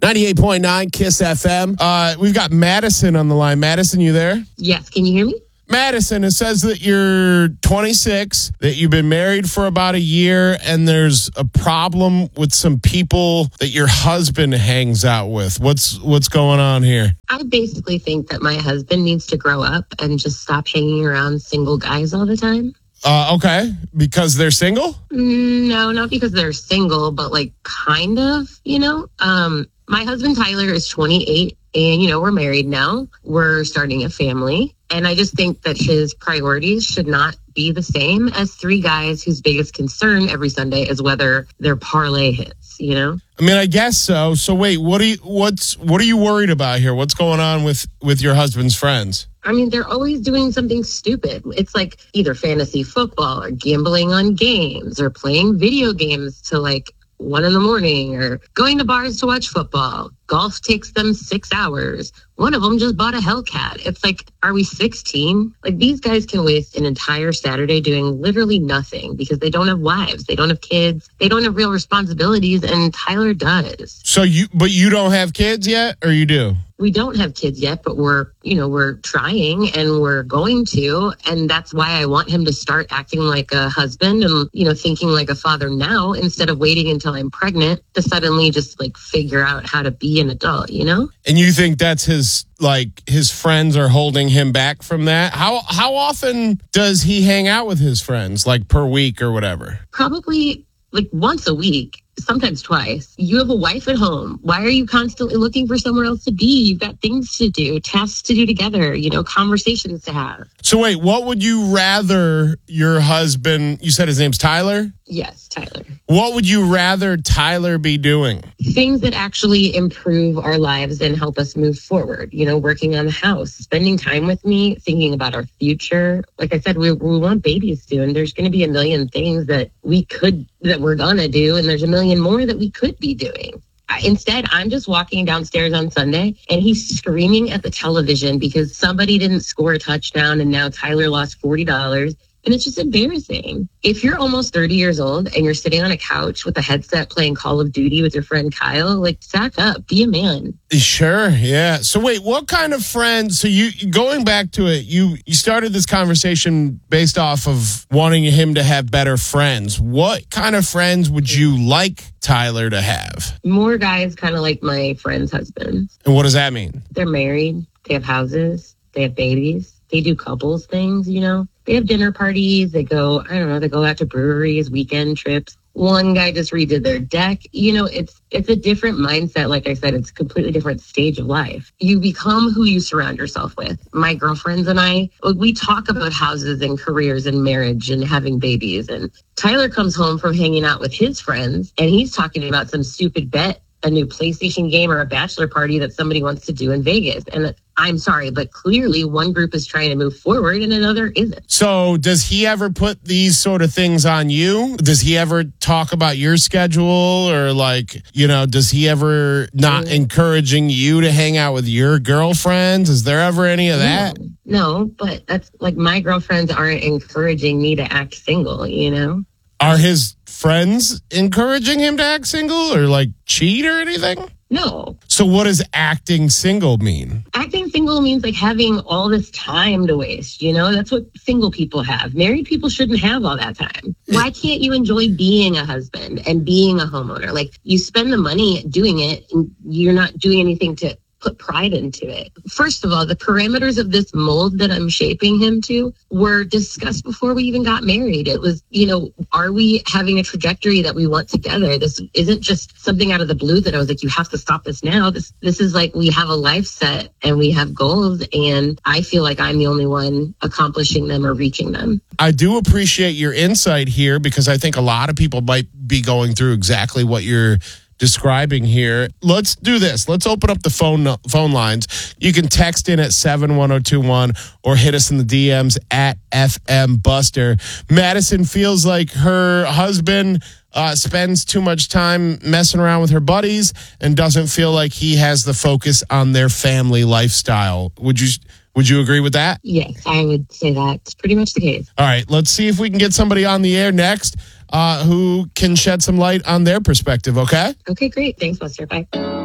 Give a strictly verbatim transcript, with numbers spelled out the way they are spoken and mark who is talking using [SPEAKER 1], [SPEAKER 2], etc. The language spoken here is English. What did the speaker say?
[SPEAKER 1] ninety-eight point nine KISS F M. Uh, we've got Madison on the line. Madison, you there?
[SPEAKER 2] Yes. Can you hear me?
[SPEAKER 1] Madison, it says that you're twenty-six, that you've been married for about a year, and there's a problem with some people that your husband hangs out with. What's what's going on here?
[SPEAKER 2] I basically think that my husband needs to grow up and just stop hanging around single guys all the time.
[SPEAKER 1] Uh, okay, because they're single?
[SPEAKER 2] No, not because they're single, but like kind of, you know. Um, my husband Tyler is twenty-eight, and you know we're married now. We're starting a family. And I just think that his priorities should not be the same as three guys whose biggest concern every Sunday is whether their parlay hits, you know?
[SPEAKER 1] I mean, I guess so. So wait, what are you what's what are you worried about here? What's going on with, with your husband's friends?
[SPEAKER 2] I mean, they're always doing something stupid. It's like either fantasy football or gambling on games or playing video games to like one in the morning or going to bars to watch football. Golf takes them six hours. One of them just bought a Hellcat. It's like, are we sixteen? Like, these guys can waste an entire Saturday doing literally nothing because they don't have wives. They don't have kids. They don't have real responsibilities. And Tyler does.
[SPEAKER 1] So you, but you don't have kids yet, or you do?
[SPEAKER 2] We don't have kids yet, but we're, you know, we're trying and we're going to. And that's why I want him to start acting like a husband and, you know, thinking like a father now instead of waiting until I'm pregnant to suddenly just like figure out how to be an adult, you know?
[SPEAKER 1] And you think that's his, like his friends are holding him back from that? How, how often does he hang out with his friends, like per week or whatever?
[SPEAKER 2] Probably like once a week. Sometimes twice. You have a wife at home. Why are you constantly looking for somewhere else to be? You've got things to do, tasks to do together, you know, conversations to have.
[SPEAKER 1] So wait, what would you rather your husband, you said his name's Tyler?
[SPEAKER 2] Yes, Tyler.
[SPEAKER 1] What would you rather Tyler be doing?
[SPEAKER 2] Things that actually improve our lives and help us move forward. You know, working on the house, spending time with me, thinking about our future. Like I said, we, we want babies soon. There's going to be a million things that we could, that we're going to do. And there's a million more that we could be doing. Instead, I'm just walking downstairs on Sunday and he's screaming at the television because somebody didn't score a touchdown and now Tyler lost forty dollars. And it's just embarrassing. If you're almost thirty years old and you're sitting on a couch with a headset playing Call of Duty with your friend Kyle, like, sack up, be a man.
[SPEAKER 1] Sure, yeah. So wait, what kind of friends, so you, going back to it, you, you started this conversation based off of wanting him to have better friends. What kind of friends would you like Tyler to have?
[SPEAKER 2] More guys kind of like my friend's husbands.
[SPEAKER 1] And what does that mean?
[SPEAKER 2] They're married, they have houses, they have babies, they do couples things, you know? They have dinner parties. They go, I don't know, they go out to breweries, weekend trips. One guy just redid their deck. You know, it's it's a different mindset. Like I said, it's a completely different stage of life. You become who you surround yourself with. My girlfriends and I, we talk about houses and careers and marriage and having babies. And Tyler comes home from hanging out with his friends and he's talking about some stupid bet, a new PlayStation game or a bachelor party that somebody wants to do in Vegas. And I'm sorry, but clearly one group is trying to move forward and another isn't.
[SPEAKER 1] So does he ever put these sort of things on you? Does he ever talk about your schedule or like, you know, does he ever not mm. encouraging you to hang out with your girlfriends? Is there ever any of that?
[SPEAKER 2] No, no, but that's like my girlfriends aren't encouraging me to act single, you know?
[SPEAKER 1] Are his friends encouraging him to act single or like cheat or anything?
[SPEAKER 2] No.
[SPEAKER 1] So what does acting single mean?
[SPEAKER 2] Acting single means like having all this time to waste, you know? That's what single people have. Married people shouldn't have all that time. Why can't you enjoy being a husband and being a homeowner? Like, you spend the money doing it and you're not doing anything to put pride into it. First of all, the parameters of this mold that I'm shaping him to were discussed before we even got married. It was, you know, are we having a trajectory that we want together? This isn't just something out of the blue that I was like, you have to stop this now. This this is like, we have a life set and we have goals, and I feel like I'm the only one accomplishing them or reaching them.
[SPEAKER 1] I do appreciate your insight here because I think a lot of people might be going through exactly what you're describing here. Let's do this. Let's open up the phone phone lines. You can text in at seven one zero two one or hit us in the D Ms at F M Buster. Madison feels like her husband uh, spends too much time messing around with her buddies and doesn't feel like he has the focus on their family lifestyle. Would you Would you agree with that?
[SPEAKER 2] Yes, I would say that's pretty much the case.
[SPEAKER 1] All right, let's see if we can get somebody on the air next uh, who can shed some light on their perspective, okay?
[SPEAKER 2] Okay, great. Thanks, Buster. Bye.